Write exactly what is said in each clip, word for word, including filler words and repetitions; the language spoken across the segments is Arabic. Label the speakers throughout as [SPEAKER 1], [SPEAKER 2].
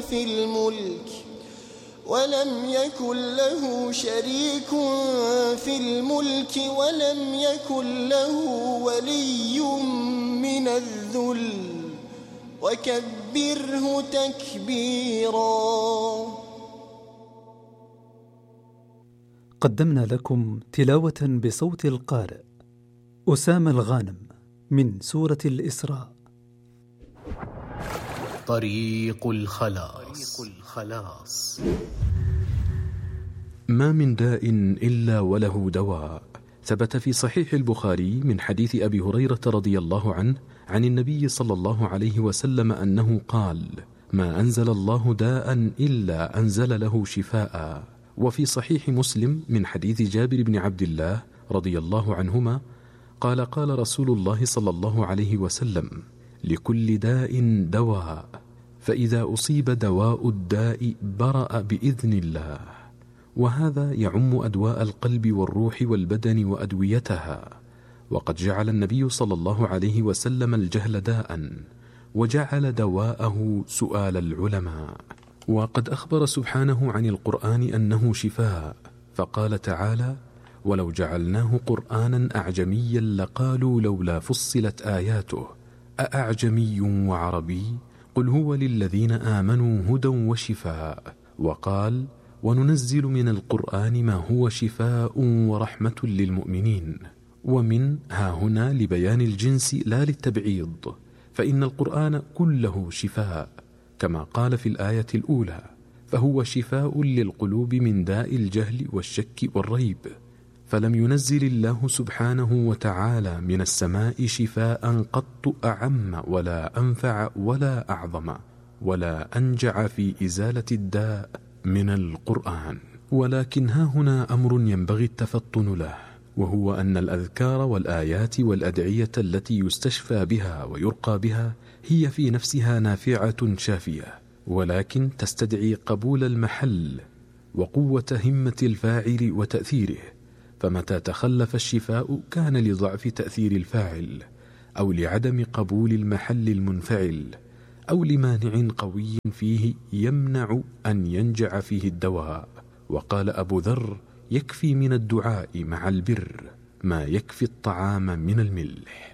[SPEAKER 1] في الملك ولم يكن له شريك في الملك ولم يكن له ولي من الذل وكبره تكبيرا.
[SPEAKER 2] قدمنا لكم تلاوة بصوت القارئ أسامة الغانم من سورة الإسراء.
[SPEAKER 3] طريق الخلاص. ما من داء إلا وله دواء. ثبت في صحيح البخاري من حديث أبي هريرة رضي الله عنه عن النبي صلى الله عليه وسلم أنه قال: ما أنزل الله داء إلا أنزل له شفاء. وفي صحيح مسلم من حديث جابر بن عبد الله رضي الله عنهما قال: قال رسول الله صلى الله عليه وسلم: لكل داء دواء، فإذا أصيب دواء الداء برأ بإذن الله. وهذا يعم أدواء القلب والروح والبدن وأدويتها. وقد جعل النبي صلى الله عليه وسلم الجهل داء، وجعل دواءه سؤال العلماء. وقد أخبر سبحانه عن القرآن أنه شفاء، فقال تعالى: ولو جعلناه قرآنا أعجميا لقالوا لولا فصلت آياته أأعجمي وعربي قل هو للذين آمنوا هدى وشفاء. وقال: وننزل من القرآن ما هو شفاء ورحمة للمؤمنين. ومن ها هنا لبيان الجنس لا للتبعيض، فإن القرآن كله شفاء كما قال في الآية الأولى: فهو شفاء للقلوب من داء الجهل والشك والريب. فلم ينزل الله سبحانه وتعالى من السماء شفاء قط أعم ولا أنفع ولا أعظم ولا أنجع في إزالة الداء من القرآن. ولكن ها هنا أمر ينبغي التفطن له، وهو أن الأذكار والآيات والأدعية التي يستشفى بها ويرقى بها هي في نفسها نافعة شافية، ولكن تستدعي قبول المحل وقوة همة الفاعل وتأثيره. فمتى تخلف الشفاء كان لضعف تأثير الفاعل، أو لعدم قبول المحل المنفعل، أو لمانع قوي فيه يمنع أن ينجع فيه الدواء. وقال أبو ذر: يكفي من الدعاء مع البر ما يكفي الطعام من الملح.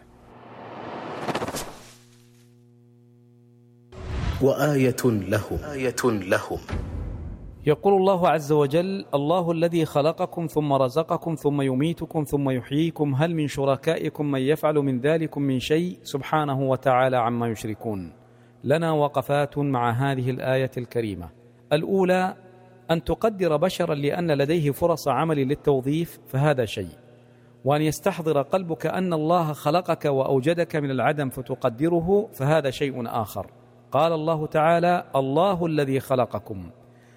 [SPEAKER 4] وآية لهم آية لهم
[SPEAKER 5] يقول الله عز وجل: الله الذي خلقكم ثم رزقكم ثم يميتكم ثم يحييكم هل من شركائكم من يفعل من ذلكم من شيء سبحانه وتعالى عما يشركون. لنا وقفات مع هذه الآية الكريمة. الأولى: أن تقدر بشرا لأن لديه فرص عمل للتوظيف فهذا شيء، وأن يستحضر قلبك أن الله خلقك وأوجدك من العدم فتقدره فهذا شيء آخر. قال الله تعالى: الله الذي خلقكم.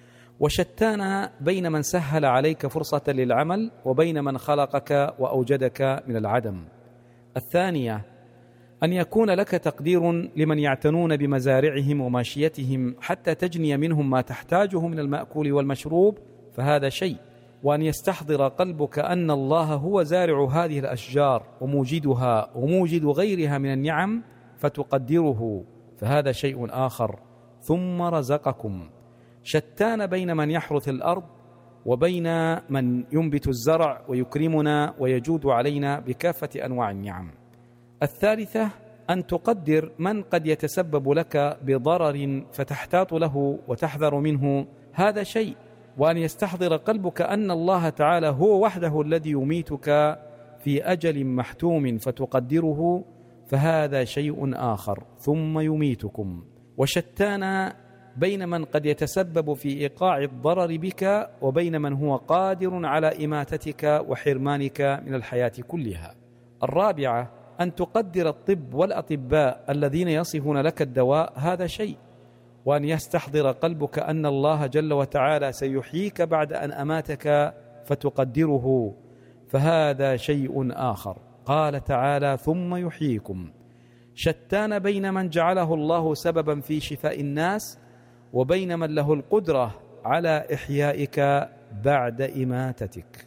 [SPEAKER 5] وشتان بين من سهل عليك فرصة للعمل وبين من خلقك وأوجدك من العدم. الثانية: أن يكون لك تقدير لمن يعتنون بمزارعهم وماشيتهم حتى تجني منهم ما تحتاجه من المأكول والمشروب فهذا شيء، وأن يستحضر قلبك أن الله هو زارع هذه الأشجار وموجدها وموجد غيرها من النعم فتقدره فهذا شيء آخر. ثم رزقكم. شتان بين من يحرث الأرض وبين من ينبت الزرع ويكرمنا ويجود علينا بكافة أنواع النعم. الثالثة: أن تقدر من قد يتسبب لك بضرر فتحتاط له وتحذر منه هذا شيء، وأن يستحضر قلبك أن الله تعالى هو وحده الذي يميتك في أجل محتوم فتقدره فهذا شيء آخر. ثم يميتكم. وشتان بين من قد يتسبب في إيقاع الضرر بك وبين من هو قادر على إماتتك وحرمانك من الحياة كلها. الرابعة: أن تقدر الطب والأطباء الذين يصفون لك الدواء هذا شيء، وأن يستحضر قلبك أن الله جل وتعالى سيحييك بعد أن أماتك فتقدره فهذا شيء آخر. قال تعالى: ثم يحييكم. شتان بين من جعله الله سببا في شفاء الناس وبين من له القدرة على إحيائك بعد إماتتك.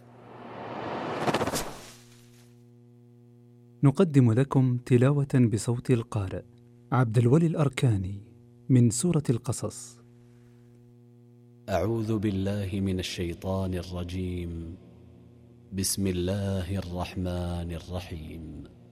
[SPEAKER 2] نقدم لكم تلاوة بصوت القارئ عبد الولي الأركاني من سورة القصص.
[SPEAKER 6] أعوذ بالله من الشيطان الرجيم. بسم الله الرحمن الرحيم.